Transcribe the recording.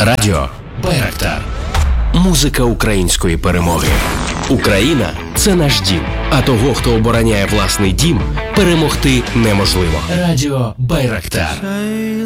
Радіо Байрактар. Музика української перемоги. Україна – це наш дім. А того, хто обороняє власний дім, перемогти неможливо. Радіо Байрактар.